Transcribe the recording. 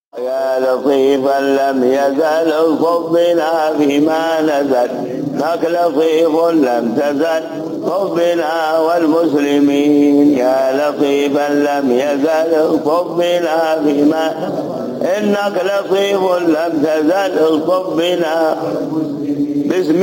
يا لطيفا لم يزل الطف بنا فيما نزل، إنك لطيف لم تزل الطف بنا والمسلمين. يا لطيفا لم يزل الطف بنا فيما، إنك لطيف لم تزل الطف بنا. بسم